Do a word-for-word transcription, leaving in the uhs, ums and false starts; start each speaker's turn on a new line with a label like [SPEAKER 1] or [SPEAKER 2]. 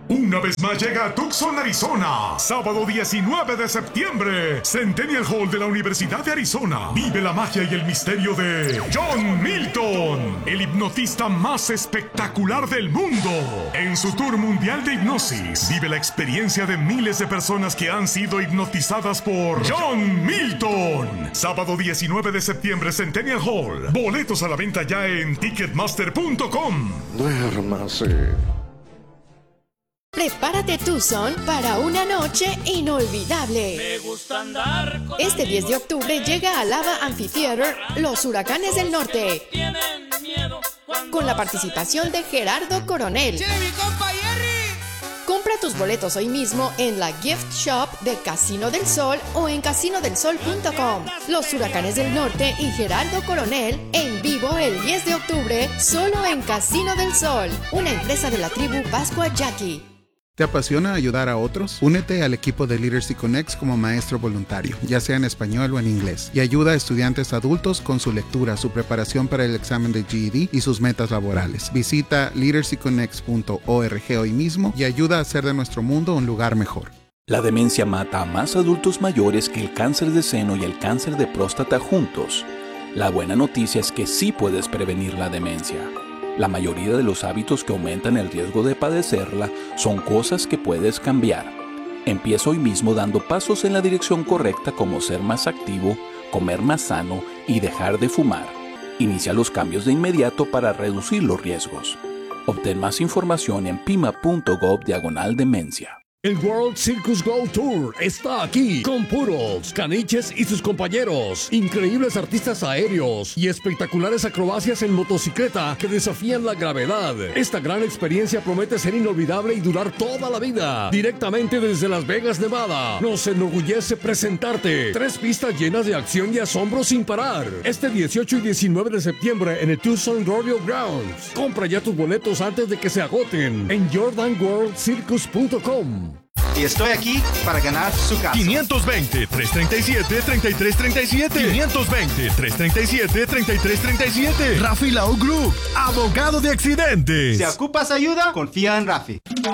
[SPEAKER 1] Una vez más llega a Tucson, Arizona. Sábado diecinueve de septiembre. Centennial Hall de la Universidad de Arizona. Vive la magia y el misterio de John Milton, el hipnotista más espectacular del mundo. En su tour mundial de hipnosis, vive la experiencia de miles de personas que han sido hipnotizadas por John Milton. Sábado diecinueve de septiembre, Centennial Hall. Boletos a la venta ya en ticketmaster punto com.
[SPEAKER 2] Duérmase.
[SPEAKER 3] Prepárate Tucson para una noche inolvidable.
[SPEAKER 4] Me gusta andar con
[SPEAKER 3] Este diez de octubre llega a Lava Amphitheater Los Huracanes del Norte, con la participación de Gerardo Coronel. Compra tus boletos hoy mismo en la gift shop de Casino del Sol o en casino del sol punto com. Los Huracanes del Norte y Gerardo Coronel en vivo el diez de octubre solo en Casino del Sol, una empresa de la tribu Pascua Yaqui.
[SPEAKER 5] ¿Te apasiona ayudar a otros? Únete al equipo de Literacy Connects como maestro voluntario, ya sea en español o en inglés, y ayuda a estudiantes adultos con su lectura, su preparación para el examen de G E D y sus metas laborales. Visita literacy connects punto org hoy mismo y ayuda a hacer de nuestro mundo un lugar mejor.
[SPEAKER 6] La demencia mata a más adultos mayores que el cáncer de seno y el cáncer de próstata juntos. La buena noticia es que sí puedes prevenir la demencia. La mayoría de los hábitos que aumentan el riesgo de padecerla son cosas que puedes cambiar. Empieza hoy mismo dando pasos en la dirección correcta, como ser más activo, comer más sano y dejar de fumar. Inicia los cambios de inmediato para reducir los riesgos. Obtén más información en pima punto gov diagonal demencia.
[SPEAKER 7] El World Circus Go Tour está aquí con Poodles, Caniches y sus compañeros, increíbles artistas aéreos y espectaculares acrobacias en motocicleta que desafían la gravedad. Esta gran experiencia promete ser inolvidable y durar toda la vida. Directamente desde Las Vegas, Nevada, nos enorgullece presentarte tres pistas llenas de acción y asombro sin parar. Este dieciocho y diecinueve de septiembre en el Tucson Rodeo Grounds. Compra ya tus boletos antes de que se agoten en jordan world circus punto com.
[SPEAKER 8] Y estoy aquí para ganar su casa.
[SPEAKER 9] quinientos veinte, trescientos treinta y siete, treinta y tres treinta y siete. quinientos veinte, trescientos treinta y siete, treinta y tres treinta y siete. Rafi Lau Group, abogado de accidentes.
[SPEAKER 8] Si ocupas ayuda, confía en Rafi.